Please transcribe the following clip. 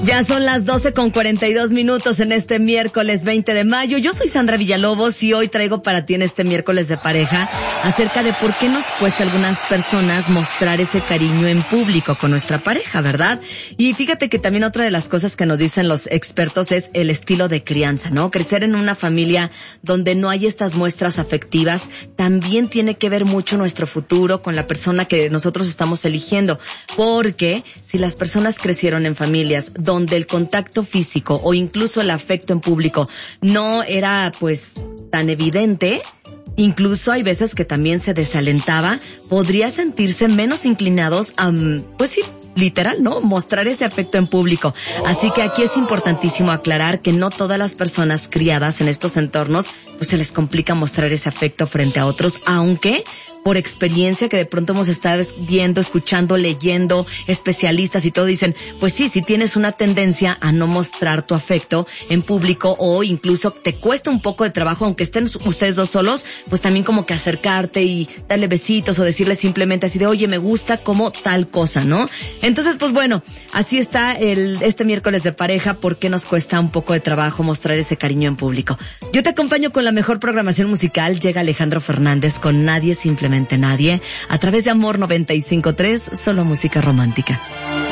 Ya son las 12:42 en este miércoles 20 de mayo. Yo soy Sandra Villalobos y hoy traigo para ti en este miércoles de pareja acerca de por qué nos cuesta a algunas personas mostrar ese cariño en público con nuestra pareja, ¿verdad? Y fíjate que también otra de las cosas que nos dicen los expertos es el estilo de crianza, ¿no? Crecer en una familia donde no hay estas muestras afectivas también tiene que ver mucho nuestro futuro con la persona que nosotros estamos eligiendo. Porque si las personas crecieron en familias donde el contacto físico o incluso el afecto en público no era pues tan evidente, incluso hay veces que también se desalentaba, podría sentirse menos inclinados a, pues sí, literal, ¿no? Mostrar ese afecto en público. Así que aquí es importantísimo aclarar que no todas las personas criadas en estos entornos, pues se les complica mostrar ese afecto frente a otros, aunque por experiencia que de pronto hemos estado viendo, escuchando, leyendo, especialistas y todo dicen, pues sí, si tienes una tendencia a no mostrar tu afecto en público o incluso te cuesta un poco de trabajo, aunque estén ustedes dos solos, pues también como que acercarte y darle besitos o decirle simplemente así de, oye, me gusta como tal cosa, ¿no? Entonces, pues bueno, así está este miércoles de pareja, porque nos cuesta un poco de trabajo mostrar ese cariño en público. Yo te acompaño con la mejor programación musical. Llega Alejandro Fernández con Nadie, Simplemente Nadie, a través de Amor 95.3, solo música romántica.